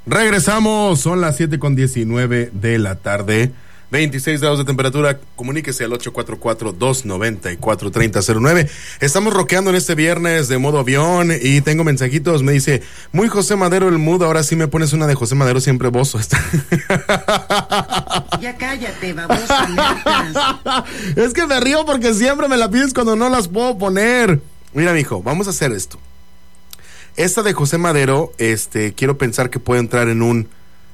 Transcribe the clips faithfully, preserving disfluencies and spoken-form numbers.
Regresamos, son las siete con diecinueve de la tarde, veintiséis grados de temperatura. Comuníquese al ocho cuatro cuatro, dos nueve cuatro, tres cero cero nueve. Estamos rockeando en este viernes de modo avión y tengo mensajitos. Me dice, muy José Madero el mood, ahora sí me pones una de José Madero, siempre bozo. Ya cállate, babosa, netas. Es que me río porque siempre me la pides cuando no las puedo poner. Mira, mijo, vamos a hacer esto. Esta de José Madero, este, quiero pensar que puede entrar en un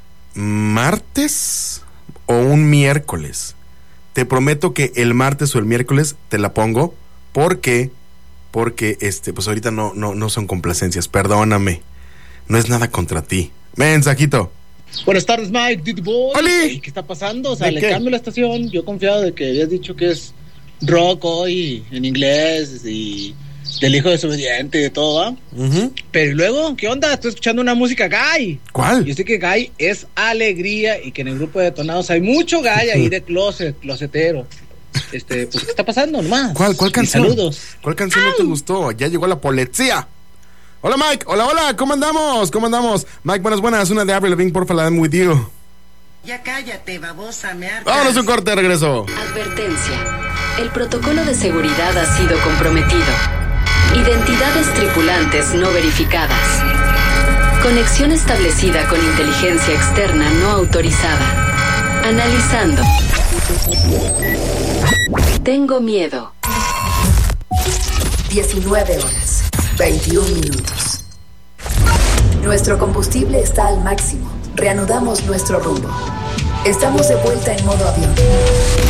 martes o un miércoles. Te prometo que el martes o el miércoles te la pongo, porque, porque, este, pues ahorita no, no, no son complacencias. Perdóname, no es nada contra ti. Mensajito. Buenas tardes, Mike, Didi Boy. ¡Oli! ¿Qué está pasando? O sea, le qué? cambio la estación. Yo confiado de que habías dicho que es rock hoy en inglés y del hijo desobediente y de todo, ¿va? Uh-huh. Pero luego, ¿qué onda? Estoy escuchando una música gay. ¿Cuál? Yo sé que gay es alegría y que en el grupo de Detonados hay mucho gay ahí de closet, closetero. Este, pues, ¿qué está pasando nomás? ¿Cuál, cuál canción? Y saludos. ¿Cuál canción no te gustó? Ya llegó la policía. Hola, Mike. Hola, hola. ¿Cómo andamos? ¿Cómo andamos? Mike, buenas, buenas. Una de Avril Lavigne, porfa, la den with you. Ya cállate, babosa, me hartas. Vámonos un corte, regreso. Advertencia. El protocolo de seguridad ha sido comprometido. Identidades tripulantes no verificadas. Conexión establecida con inteligencia externa no autorizada. Analizando. Tengo miedo. diecinueve horas, veintiún minutos. Nuestro combustible está al máximo. Reanudamos nuestro rumbo. Estamos de vuelta en modo avión.